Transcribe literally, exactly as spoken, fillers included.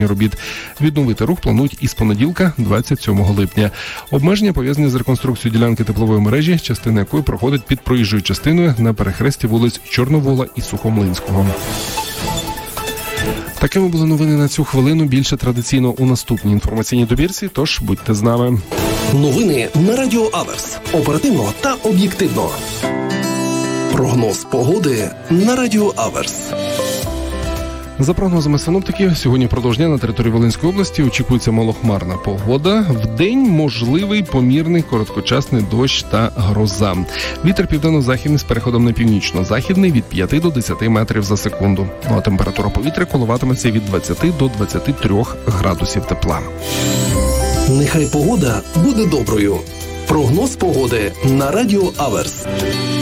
робіт. Відновити рух планують із понеділка, двадцять сьомого липня. Обмеження пов'язані з реконструкцією ділянки теплової мережі, частина якої проходить під проїжджою частиною на перехресті вулиць Чорновола і Сухомлинського. Такими були новини на цю хвилину. Більше традиційно у наступній інформаційній добірці, тож будьте з нами. Новини на Радіо Аверс. Оперативно та об'єктивно. Прогноз погоди на Радіо Аверс. За прогнозами синоптиків, сьогодні впродовж дня на території Волинської області очікується малохмарна погода. Вдень можливий помірний короткочасний дощ та гроза. Вітер південно-західний з переходом на північно-західний від п'яти до десяти метрів за секунду. Ну а температура повітря коливатиметься від двадцяти до двадцяти трьох градусів тепла. Нехай погода буде доброю. Прогноз погоди на Радіо Аверс.